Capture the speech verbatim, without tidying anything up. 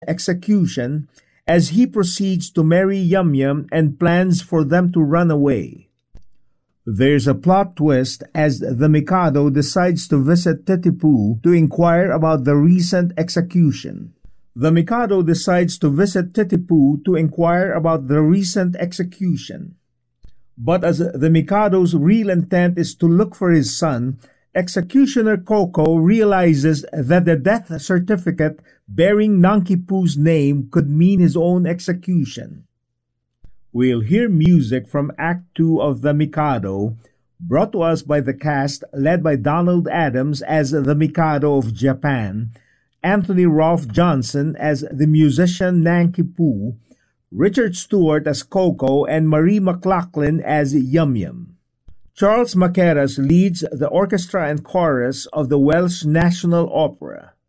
execution as he proceeds to marry Yum Yum and plans for them to run away. There's a plot twist as the Mikado decides to visit Titipu to inquire about the recent execution. The Mikado decides to visit Titipu to inquire about the recent execution. But as the Mikado's real intent is to look for his son, Executioner Koko realizes that the death certificate bearing Nankipu's name could mean his own execution. We'll hear music from Act two of The Mikado, brought to us by the cast led by Donald Adams as the Mikado of Japan, Anthony Rolfe Johnson as the musician Nankipu, Richard Stewart as Koko, and Marie McLachlan as Yum Yum. Charles Maqueras leads the orchestra and chorus of the Welsh National Opera.